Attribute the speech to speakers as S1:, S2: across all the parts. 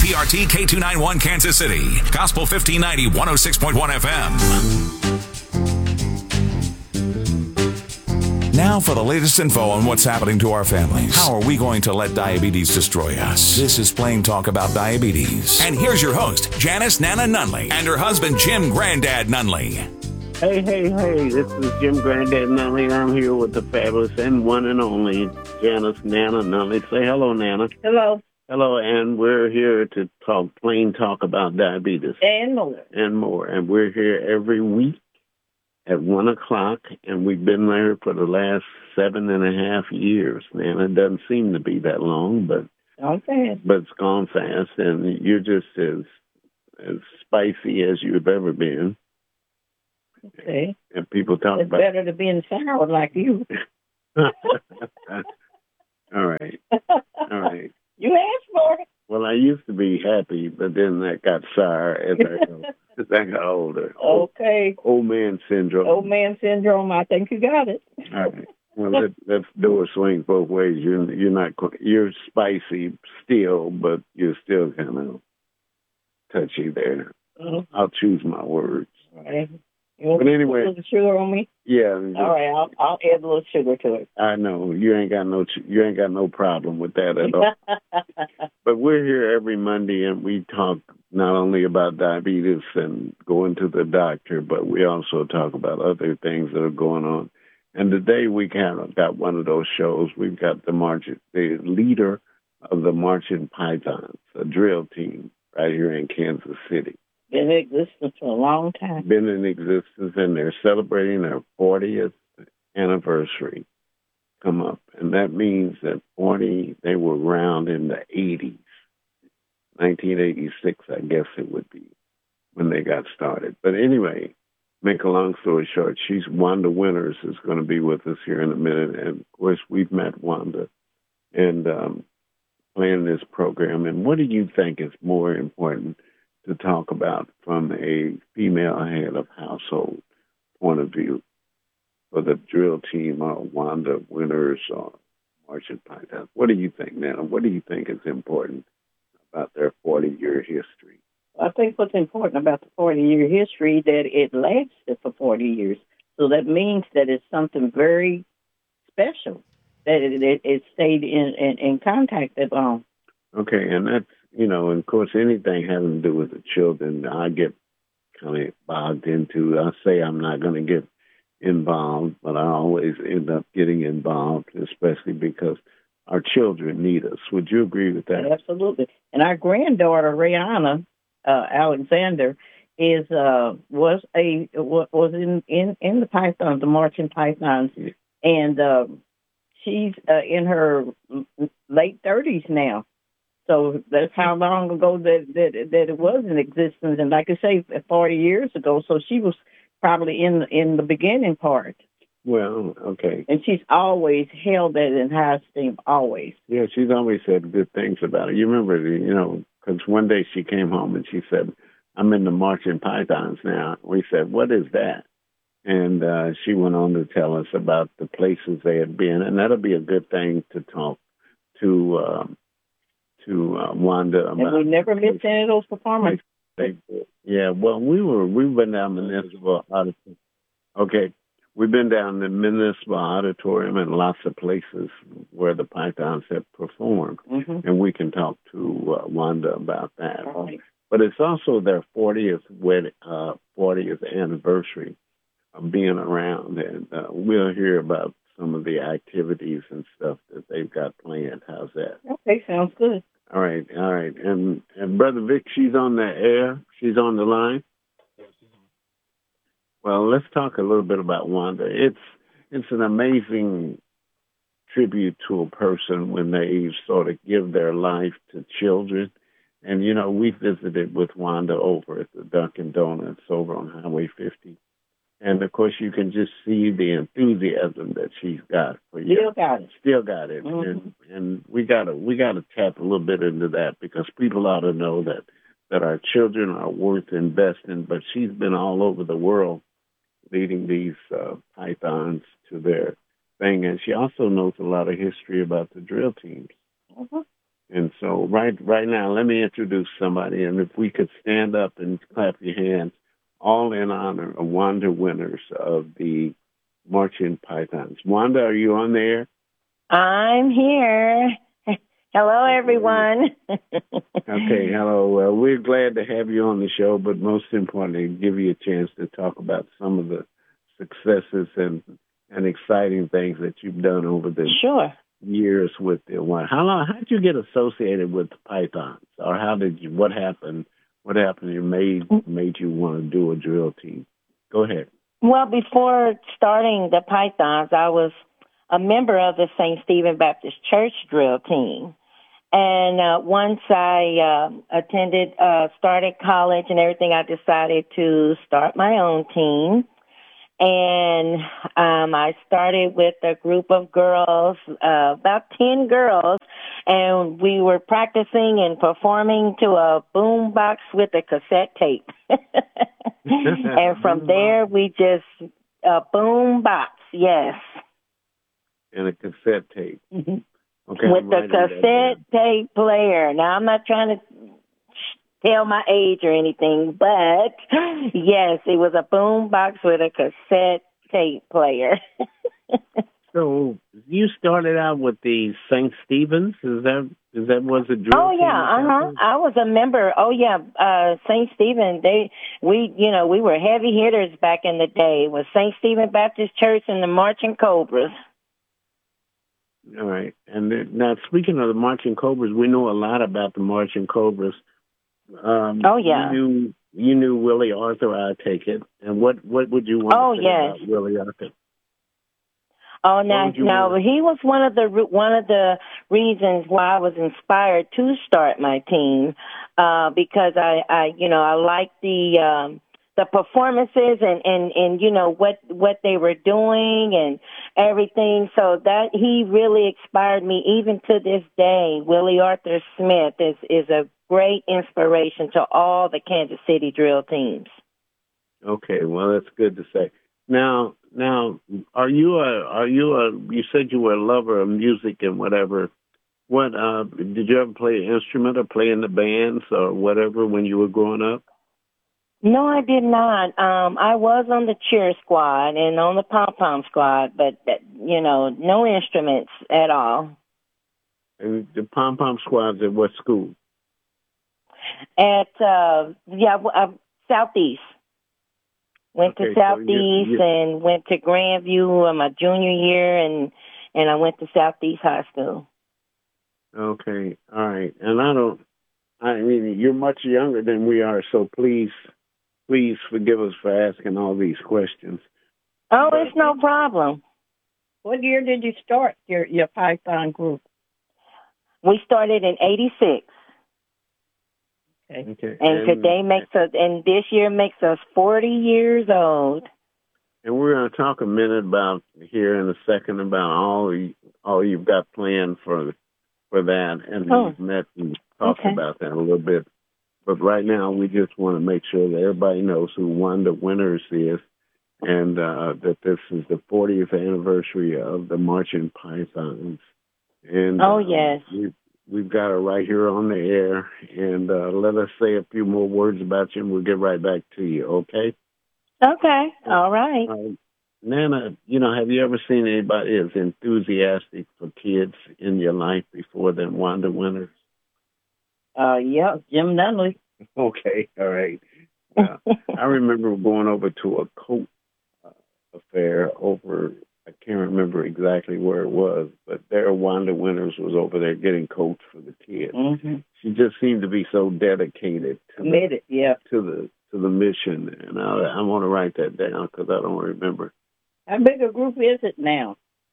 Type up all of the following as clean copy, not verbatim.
S1: KPRT K291 Kansas City. Gospel 1590 106.1 FM. Now for the latest info on what's happening to our families. How are we going to let diabetes destroy us? This is Plain Talk About Diabetes. And here's your host, Janice Nana Nunley, and her husband, Jim Grandad Nunley.
S2: Hey, this is Jim Grandad Nunley. I'm here with the fabulous and one and only Janice Nana Nunley. Say hello, Nana.
S3: Hello.
S2: Hello, and we're here to plain talk about diabetes.
S3: And more.
S2: And we're here every week at 1 o'clock, and we've been there for the last 7.5 years. Man, it doesn't seem to be that long, but it's gone fast, and you're just as spicy as you've ever been.
S3: Okay.
S2: And people talk
S3: it's
S2: about...
S3: It's better to be in sour like you.
S2: All right.
S3: You asked for it.
S2: Well, I used to be happy, but then that got sour as I got older.
S3: Okay.
S2: Old man syndrome.
S3: Old man syndrome. I think you got it.
S2: All right. Well, let's do a swing both ways. You're spicy still, but you're still kind of touchy there.
S3: Mm-hmm.
S2: I'll choose my words.
S3: All right.
S2: But anyway,
S3: a little sugar on me?
S2: Yeah.
S3: All right, I'll add a little sugar to it.
S2: I know you ain't got no problem with that at all. But we're here every Monday, and we talk not only about diabetes and going to the doctor, but we also talk about other things that are going on. And today we kind of got one of those shows. We've got the leader of the Marching Pythons, a drill team right here in Kansas City.
S3: Been in existence for a long time.
S2: Been in existence, and they're celebrating their 40th anniversary come up. And that means that they were around in the 80s. 1986, I guess it would be, when they got started. But anyway, make a long story short, Wanda Winters is going to be with us here in a minute. And, of course, we've met Wanda and planned this program. And what do you think is more important to talk about from a female head of household point of view for the drill team or Wanda Winters or Marching Pythons? What do you think, Nana? What do you think is important about their 40-year history?
S3: I think what's important about the 40-year history that it lasted for 40 years. So that means that it's something very special, that it stayed in contact that long.
S2: Okay, and that's, and of course, anything having to do with the children, I get kind of bogged into. I say I'm not going to get involved, but I always end up getting involved, especially because our children need us. Would you agree with that?
S3: Absolutely. And our granddaughter, Rihanna Alexander, was in the Pythons, the Marching Pythons, and she's in her late 30s now. So that's how long ago that it was in existence. And like I say, 40 years ago, so she was probably in the beginning part.
S2: Well, okay.
S3: And she's always held that in high esteem, always.
S2: Yeah, she's always said good things about it. You remember, because one day she came home and she said, I'm in the Marching Pythons now. We said, what is that? And she went on to tell us about the places they had been. And that'll be a good thing to talk to Wanda about.
S3: And we never missed any of those performances.
S2: Yeah, well, we've been down the Municipal Auditorium. Okay, we've been down the Municipal Auditorium and lots of places where the Pythons have performed, and we can talk to Wanda about that.
S3: Right.
S2: But it's also their 40th anniversary of being around, and we'll hear about some of the activities and stuff that they've got planned. How's that?
S3: Okay, sounds good.
S2: All right. And Brother Vic, she's on the air. She's on the line. Well, let's talk a little bit about Wanda. It's an amazing tribute to a person when they sort of give their life to children. And, we visited with Wanda over at the Dunkin' Donuts over on Highway 50. And, of course, you can just see the enthusiasm that she's got for you. Still got it. Mm-hmm. And we gotta tap a little bit into that because people ought to know that our children are worth investing. But she's been all over the world leading these pythons to their thing. And she also knows a lot of history about the drill teams.
S3: Mm-hmm.
S2: And so right now, let me introduce somebody. And if we could stand up and clap your hands, all in honor of Wanda Winters of the Marching Pythons. Wanda, are you on there?
S4: I'm here. Hello, everyone.
S2: Okay, hello. Well, we're glad to have you on the show, but most importantly, give you a chance to talk about some of the successes and exciting things that you've done over the
S4: Sure.
S2: years with the one. How did you get associated with the Pythons, or what happened? What happened that made you want to do a drill team? Go ahead.
S4: Well, before starting the Pythons, I was a member of the St. Stephen Baptist Church drill team. And once I started college and everything, I decided to start my own team. And I started with a group of girls, about 10 girls, and we were practicing and performing to a boom box with a cassette tape. And from there, we just, boom box, yes.
S2: And a cassette tape.
S4: Mm-hmm.
S2: Okay,
S4: with the cassette tape player. Now, I'm not trying to tell my age or anything, but yes, it was a boom box with a cassette tape player.
S2: So you started out with the St. Stephen's? Is that was a drill?
S4: Oh yeah, I was a member. Oh yeah, St. Stephen. We were heavy hitters back in the day. It was St. Stephen Baptist Church and the Marching Cobras.
S2: All right. And now, speaking of the Marching Cobras, we know a lot about the Marching Cobras.
S4: Oh yeah.
S2: You knew Willie Arthur, I take it. And what would you want to say about Willie Arthur?
S4: Oh, no, he was one of the reasons why I was inspired to start my team, because I liked the performances and what they were doing and everything. So that he really inspired me even to this day. Willie Arthur Smith is a great inspiration to all the Kansas City drill teams. Okay,
S2: well, that's good to say. Now, are you you said you were a lover of music and whatever. What did you ever play an instrument or play in the bands or whatever when you were growing up?
S4: No, I did not. I was on the cheer squad and on the pom-pom squad, but no instruments at all.
S2: And the pom-pom squads at what school?
S4: At Southeast. Went to Southeast and went to Grandview my junior year, and I went to Southeast High School.
S2: Okay, all right. And I mean, you're much younger than we are, so please forgive us for asking all these questions.
S4: Oh, it's no problem.
S3: What year did you start your Python group?
S4: We started in '86.
S2: Okay.
S4: And this year makes us 40 years old.
S2: And we're going to talk a minute about here in a second about all you've got planned for that, and we've met and talked about that a little bit. But right now, we just want to make sure that everybody knows who Wanda Winters is, and that this is the 40th anniversary of the Marching Pythons. And
S4: yes.
S2: We've got her right here on the air, and let us say a few more words about you, and we'll get right back to you, okay?
S4: Okay, all right.
S2: Nana, have you ever seen anybody as enthusiastic for kids in your life before than Wanda Winters?
S3: Yeah, Jim Nunley.
S2: Okay, all right. I remember going over to a coat affair over, I can't remember exactly where it was, but there Wanda Winters was over there getting coats for the kids.
S3: Mm-hmm.
S2: She just seemed to be so dedicated,
S3: committed,
S2: to the mission. And I want to write that down because I don't remember.
S3: How big a group is it now?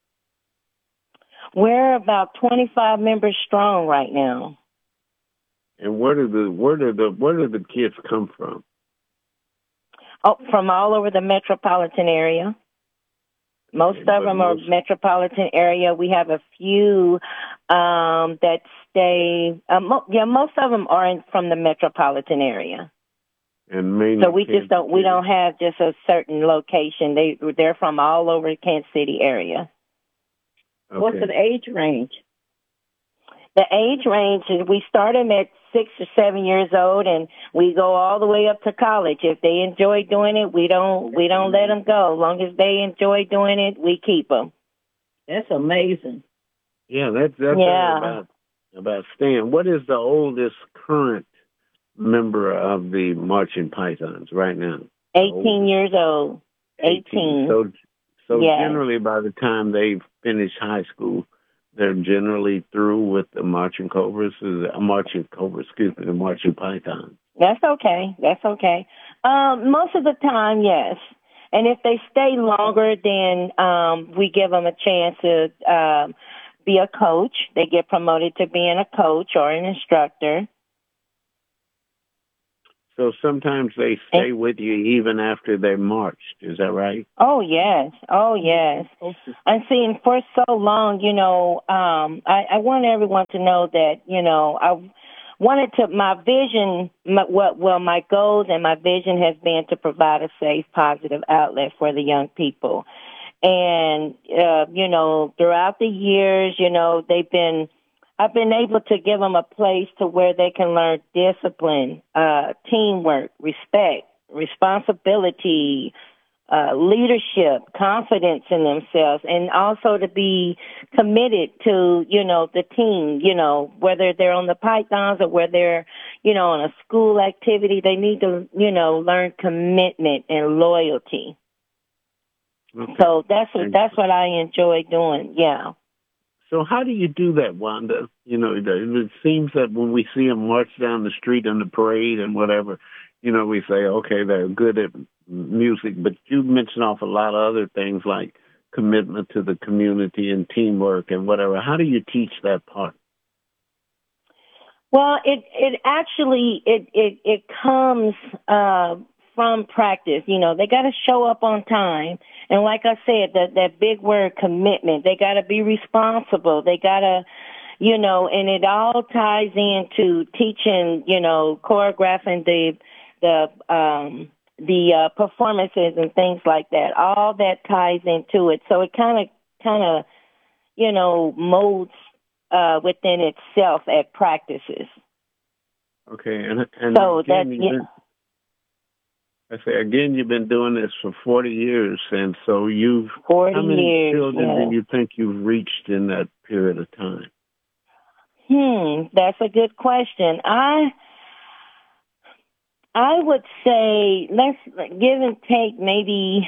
S4: We're about 25 members strong right now.
S2: And where do the kids come from?
S4: Oh, from all over the metropolitan area. Most of them are metropolitan area. We have a few that stay. Most of them are from the metropolitan area.
S2: And mainly,
S4: so we just don't. We don't have just a certain location. They're from all over the Kansas City area.
S3: Okay. What's the age range?
S4: The age range is we start them at 6 or 7 years old, and we go all the way up to college. If they enjoy doing it, we don't let them go. As long as they enjoy doing it, we keep them.
S3: That's amazing.
S2: Yeah, that's about Stan. What is the oldest current member of the Marching Pythons right now?
S4: 18 years old. 18.
S2: So
S4: yes.
S2: Generally by the time they finish high school, they're generally through with the Marching Pythons.
S4: That's okay. Most of the time, yes. And if they stay longer, then we give them a chance to be a coach. They get promoted to being a coach or an instructor.
S2: So sometimes they stay with you even after they marched. Is that right?
S4: Oh, yes. I'm seeing for so long, I want everyone to know that, I wanted to, my goals and my vision has been to provide a safe, positive outlet for the young people. And, throughout the years, I've been able to give them a place to where they can learn discipline, teamwork, respect, responsibility, leadership, confidence in themselves, and also to be committed to, the team, whether they're on the Pythons or whether they're, on a school activity, they need to, learn commitment and loyalty. Okay. So that's what I enjoy doing. Yeah.
S2: So how do you do that, Wanda? It seems that when we see them march down the street in the parade and whatever, we say, okay, they're good at music, but you mentioned off a lot of other things like commitment to the community and teamwork and whatever. How do you teach that part?
S4: Well, it actually comes from practice. They got to show up on time. And like I said, that big word commitment, they got to be responsible. They got to, and it all ties into teaching, choreographing the performances and things like that. All that ties into it. So it kind of, molds within itself at practices.
S2: Okay. And
S4: so
S2: again, I say, again, you've been doing this for 40 years, and so how many children do you think you've reached in that period of time?
S4: That's a good question. I would say, let's give and take maybe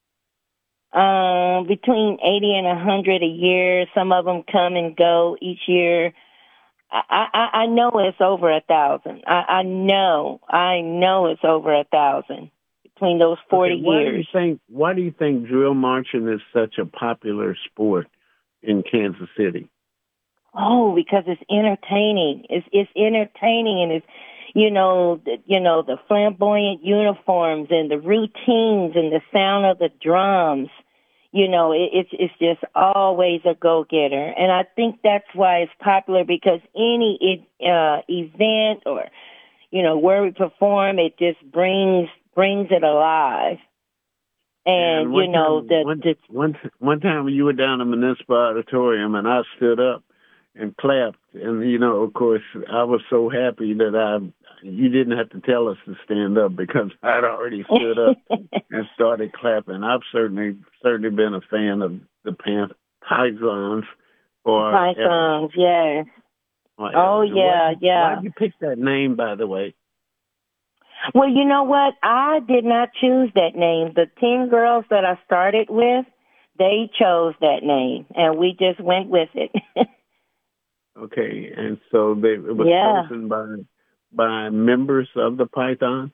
S4: between 80 and 100 a year. Some of them come and go each year. I know it's over 1,000. I know it's over 1,000 between those 40 years.
S2: Why do you think drill marching is such a popular sport in Kansas City?
S4: Oh, because it's entertaining. It's entertaining, and it's the flamboyant uniforms and the routines and the sound of the drums. It's just always a go-getter. And I think that's why it's popular, because any event or, where we perform, it just brings it alive. And,
S2: one time when you were down in the Municipal Auditorium and I stood up and clapped, and, of course, I was so happy that you didn't have to tell us to stand up because I'd already stood up and started clapping. I've certainly been a fan of the Pythons.
S4: Pythons, yes. Oh, yeah.
S2: Why did you pick that name, by the way?
S4: Well, you know what? I did not choose that name. The 10 girls that I started with, they chose that name, and we just went with it.
S2: Okay, and so it was chosen by members of the Python?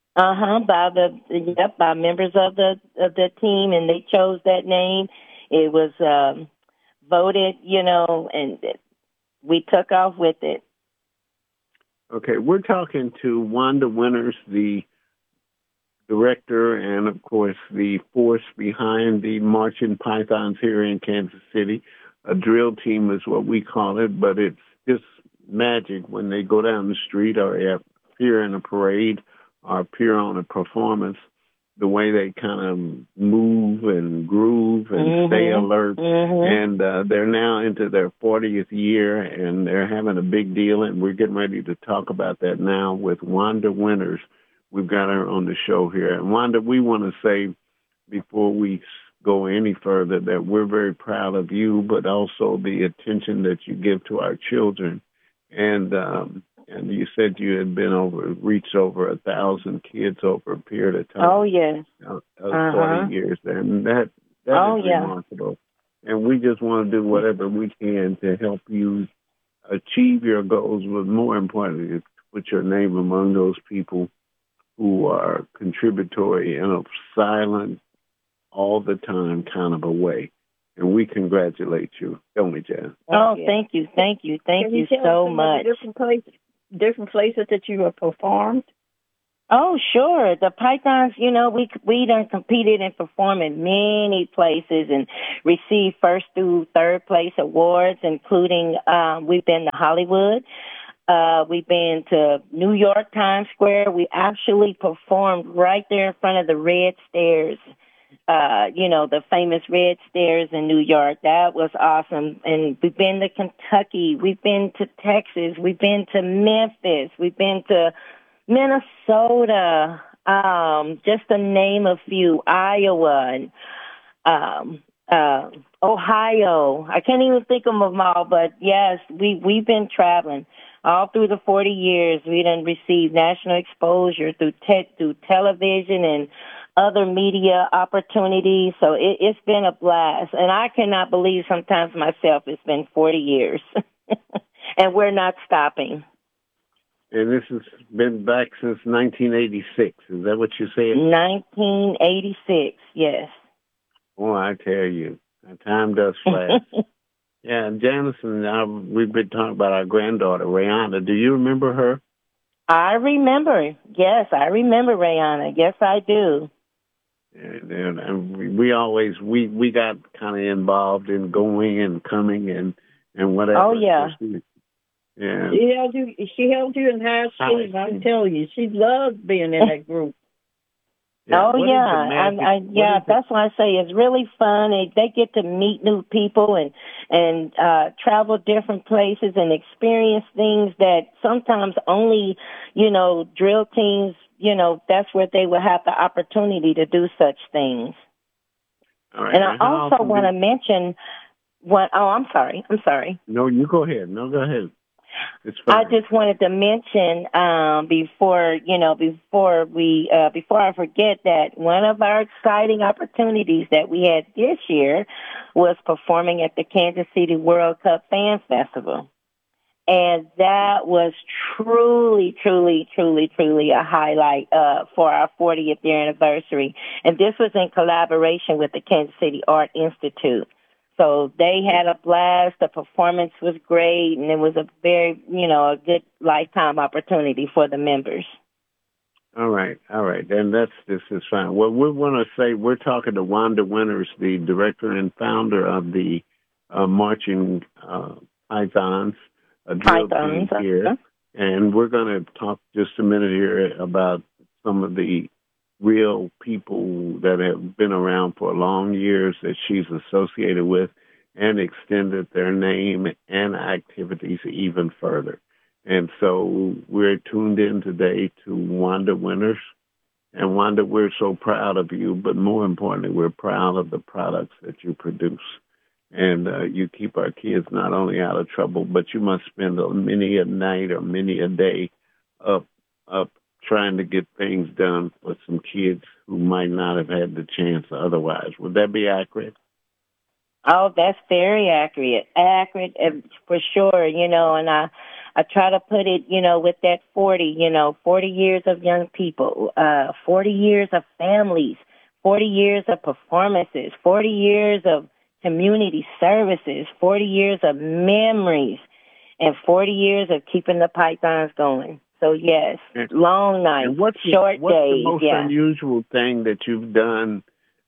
S4: By members of the team, and they chose that name. It was voted, and we took off with it.
S2: Okay, we're talking to Wanda Winters, the director and, of course, the force behind the Marching Pythons here in Kansas City. A drill team is what we call it, but it's just magic when they go down the street or appear in a parade or appear on a performance. the way they kind of move and groove and stay alert. And they're now into their 40th year, and they're having a big deal, and we're getting ready to talk about that now with Wanda Winters. We've got her on the show here. And Wanda, we want to say before we go any further that we're very proud of you, but also the attention that you give to our children. And you said you had reached over 1,000 kids over a period of time.
S4: Oh, yes.
S2: 40 years. And that is remarkable. And we just want to do whatever we can to help you achieve your goals, but more importantly, to put your name among those people who are contributory in a silent, all the time kind of a way. And we congratulate you, don't we, Jan?
S4: Oh, thank you so much.
S3: Different places that you have performed?
S4: Oh, sure. The Pythons, we done competed and performed in many places and received first through third place awards, including we've been to Hollywood. We've been to New York, Times Square. We actually performed right there in front of the Red Stairs, the famous Red Stairs in New York. That was awesome. And we've been to Kentucky. We've been to Texas. We've been to Memphis. We've been to Minnesota, just to name a few, Iowa, and Ohio. I can't even think of them all, but yes, we've been traveling all through the 40 years. We done received national exposure through television and other media opportunities. So it's been a blast, and I cannot believe sometimes myself it's been 40 years, and we're not stopping.
S2: And this has been back since 1986. Is that what you said?
S4: 1986, yes.
S2: Oh, I tell you, time does flash. Yeah, and Janice and I, we've been talking about our granddaughter, Rihanna. Do you remember her?
S4: I remember. Yes, I remember Rihanna. Yes, I do.
S2: And we got kind of involved in going and coming and whatever.
S4: Oh, yeah.
S2: Yeah.
S3: She held you in high school, and I'm telling you, she loved being in that group.
S4: Yeah. Oh, yeah. That's why I say it's really fun. They get to meet new people and travel different places and experience things that sometimes only, drill teams, that's where they will have the opportunity to do such things.
S2: All right.
S4: And I also want to mention I'm sorry.
S2: No, you go ahead. No, go ahead.
S4: I just wanted to mention before I forget that one of our exciting opportunities that we had this year was performing at the Kansas City World Cup Fan Festival. And that was truly, truly, truly, truly a highlight for our 40th year anniversary. And this was in collaboration with the Kansas City Art Institute. So they had a blast. The performance was great, and it was a very, a good lifetime opportunity for the members.
S2: All right. And this is fine. Well, we want to say we're talking to Wanda Winters, the director and founder of the Marching Pythons, a drill team here. And we're going to talk just a minute here about some of the real people that have been around for long years that she's associated with and extended their name and activities even further. And so we're tuned in today to Wanda Winters. And Wanda, we're so proud of you, but more importantly, we're proud of the products that you produce. And you keep our kids not only out of trouble, but you must spend many a night or many a day up trying to get things done for some kids who might not have had the chance otherwise. Would that be accurate?
S4: Oh, that's very accurate. Accurate for sure, and I try to put it, with that 40 years of young people, 40 years of families, 40 years of performances, 40 years of community services, 40 years of memories, and 40 years of keeping the Pythons going. So, yes, long nights, short days.
S2: What's the most unusual thing that you've done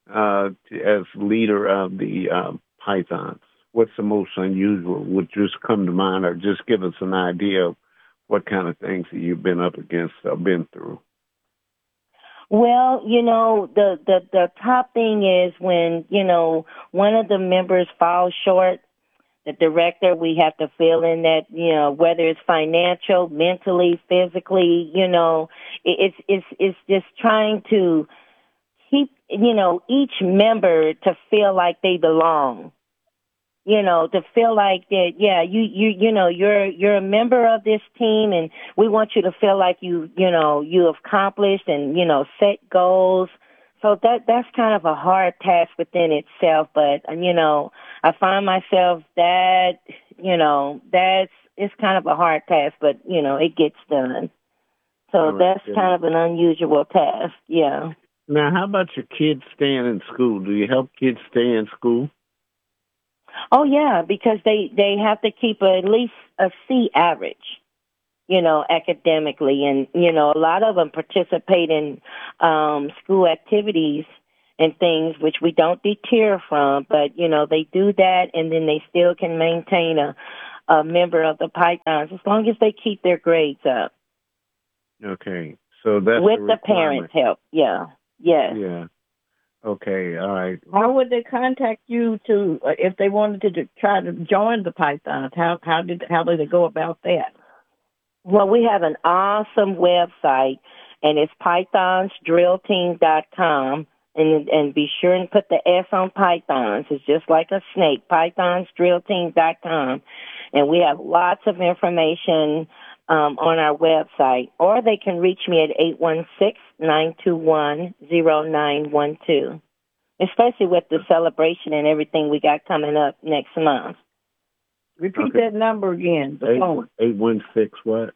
S2: as leader of the Pythons? What's the most unusual? Would just come to mind, or just give us an idea of what kind of things that you've been up against or been through?
S4: Well, the top thing is when, one of the members falls short, the director, we have to fill in that, whether it's financial, mentally, physically, it's just trying to keep, each member to feel like they belong. To feel like that, yeah, you're a member of this team, and we want you to feel like you accomplished and, set goals. So that's kind of a hard task within itself, but, I find myself that, it's kind of a hard task, but, it gets done. So that's kind of an unusual task, yeah.
S2: Now, how about your kids staying in school? Do you help kids stay in school?
S4: Oh, yeah, because they have to keep at least a C average, academically. And, a lot of them participate in school activities and things, which we don't deter from. But, they do that, and then they still can maintain a member of the Pythons as long as they keep their grades up.
S2: Okay. So that's
S4: with the parents' help, yeah. Yes.
S2: Yeah. Okay, all right.
S3: How would they contact you to if they wanted to try to join the Pythons? How did they go about that?
S4: Well, we have an awesome website, and it's pythonsdrillteam.com, and be sure and put the S on Pythons. It's just like a snake. pythonsdrillteam.com, and we have lots of information on our website, or they can reach me at 816-921-0912, especially with the celebration and everything we got coming up next month.
S3: Repeat that number again.
S2: 816 what?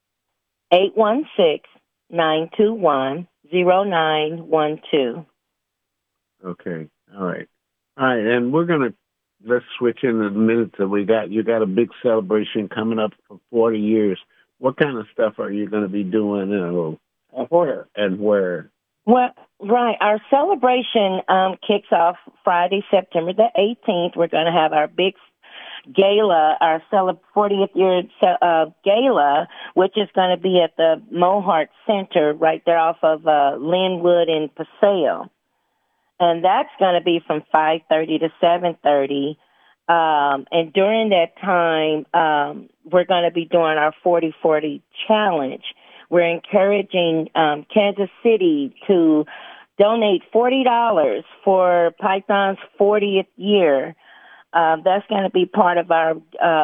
S4: 816-921-0912.
S2: Okay, all right. All right, and let's switch in the minutes that we got. You got a big celebration coming up for 40 years. What kind of stuff are you going to be doing and where?
S4: Well, right. Our celebration kicks off Friday, September the 18th. We're going to have our big gala, our 40th year gala, which is going to be at the Mohart Center right there off of Linwood and Paseo. And that's going to be from 5:30 to 7:30. And during that time, we're going to be doing our 40-40 challenge. We're encouraging Kansas City to donate $40 for Python's 40th year. That's going to be part of our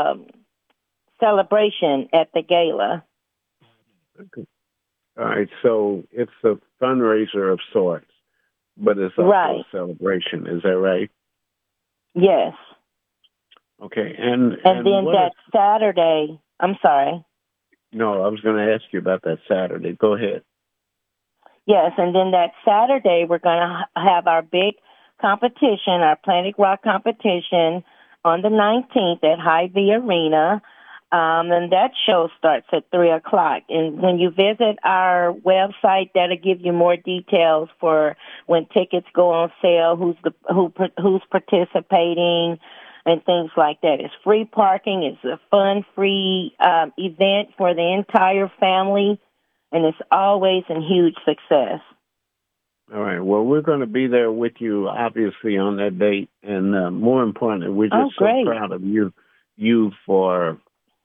S4: celebration at the gala.
S2: Okay. All right, so it's a fundraiser of sorts, but it's also a celebration. Is that right?
S4: Yes.
S2: Okay, and
S4: then that Saturday, I'm sorry.
S2: No, I was going to ask you about that Saturday. Go ahead.
S4: Yes, and then that Saturday, we're going to have our big competition, our Planet Rock competition, on the 19th at Hy-Vee Arena. And that show starts at 3 o'clock. And when you visit our website, that'll give you more details for when tickets go on sale, who's participating, and things like that. It's free parking. It's a fun, free event for the entire family, and it's always a huge success.
S2: All right. Well, we're going to be there with you, obviously, on that date. And more importantly, we're just so proud of you for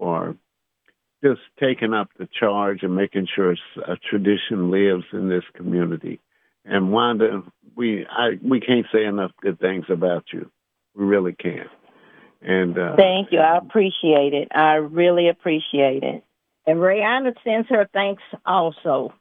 S2: just taking up the charge and making sure a tradition lives in this community. And Wanda, we can't say enough good things about you. We really can't. And
S4: thank you. I appreciate it. I really appreciate it.
S3: And Rihanna sends her thanks also.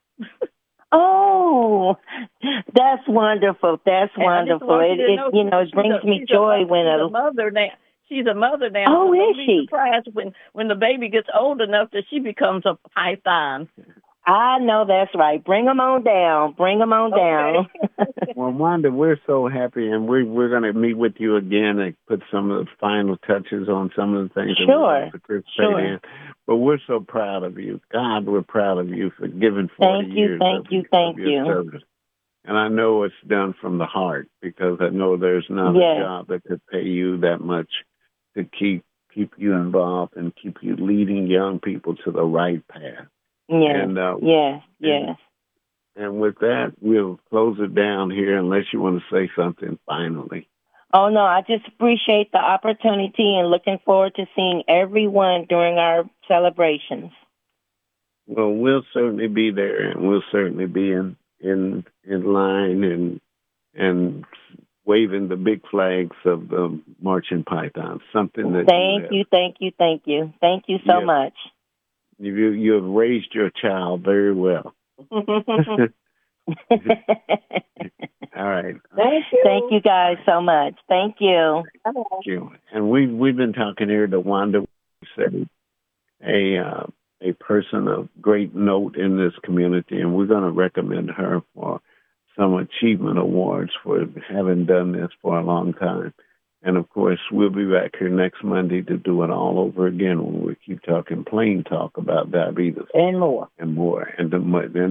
S4: Oh, that's wonderful. That's wonderful. It brings me joy when
S3: she's a mother now.
S4: Oh,
S3: so
S4: is she?
S3: Surprised when the baby gets old enough that she becomes a Python.
S4: I know that's right. Bring them on down. Bring them on down.
S2: Well, Wanda, we're so happy, and we're going to meet with you again and put some of the final touches on some of the things that we're going to participate in. But we're so proud of you. God, we're proud of you for giving 40 years of your service. And I know it's done from the heart, because I know there's not a job that could pay you that much to keep you involved and keep you leading young people to the right path.
S4: Yes,
S2: And,
S4: yes.
S2: And with that, we'll close it down here unless you want to say something finally.
S4: Oh, no, I just appreciate the opportunity and looking forward to seeing everyone during our celebrations.
S2: Well, we'll certainly be there, and we'll certainly be in line and waving the big flags of the Marching Pythons, something that
S4: Thank you so much.
S2: You have raised your child very well. All right.
S3: Thank you.
S4: Thank you guys so much. Thank you.
S2: Thank you. And we've been talking here to Wanda, a person of great note in this community, and we're going to recommend her for some achievement awards for having done this for a long time. And, of course, we'll be back here next Monday to do it all over again when we keep talking plain talk about diabetes.
S3: And more.
S2: And more. And the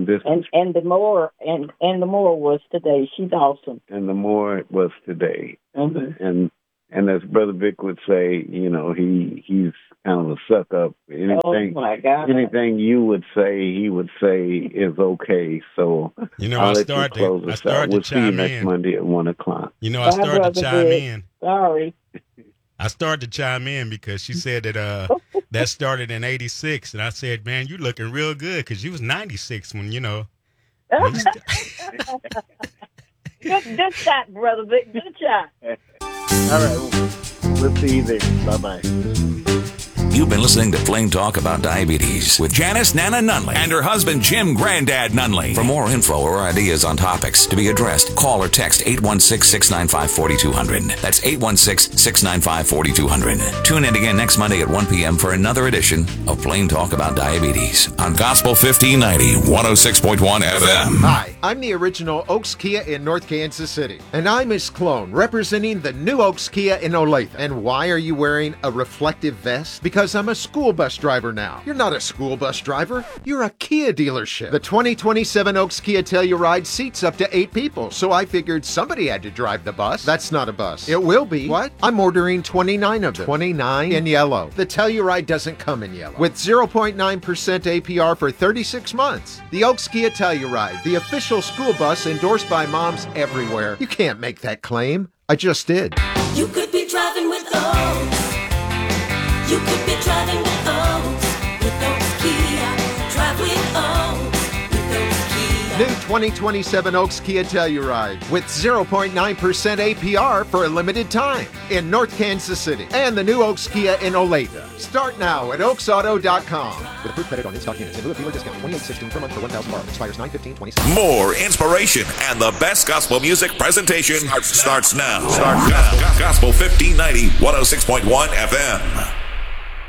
S3: more was today. She's awesome.
S2: And the more it was today.
S3: Mm-hmm.
S2: And as Brother Vic would say, you know, he's kind of a suck up. Anything you would say, he would say is okay. So
S5: you know,
S2: I'll let you close us out. We'll see you next Monday at 1:00.
S5: You know, I started to chime in.
S3: Sorry.
S5: I started to chime in because she said that that started in '86, and I said, "Man, you looking real good," because you was 96 when you know.
S3: Good shot, Brother Vic. Good shot.
S2: All right. We'll see you there. Bye-bye.
S1: You've been listening to Plain Talk About Diabetes with Janice Nana Nunley and her husband Jim Grandad Nunley. For more info or ideas on topics to be addressed, call or text 816-695-4200. That's 816-695-4200. Tune in again next Monday at 1 p.m. for another edition of Plain Talk About Diabetes on Gospel 1590, 106.1 FM.
S6: Hi, I'm the original Oaks Kia in North Kansas City, and I'm Miss Clone, representing the new Oaks Kia in Olathe. And why are you wearing a reflective vest? Because I'm a school bus driver now. You're not a school bus driver. You're a Kia dealership. The 2027 Oaks Kia Telluride seats up to 8 people, so I figured somebody had to drive the bus. That's not a bus. It will be. What? I'm ordering 29 of them. 29 in yellow. The Telluride doesn't come in yellow. With 0.9% APR for 36 months. The Oaks Kia Telluride, the official school bus endorsed by moms everywhere. You can't make that claim. I just did.
S7: You could be driving with Oaks. You could be driving with Oaks Kia. Drive with Oaks Kia.
S6: New 2027 Oaks Kia Telluride with 0.9% APR for a limited time in North Kansas City and the new Oaks Kia in Olathe. Start now at oaksauto.com. With approved credit on in-stock units and with dealer discount $28.16 per month for 1,000 borrowed. Expires 9/15/27.
S1: More inspiration and the best gospel music presentation starts now. Gospel 1590, 106.1 FM.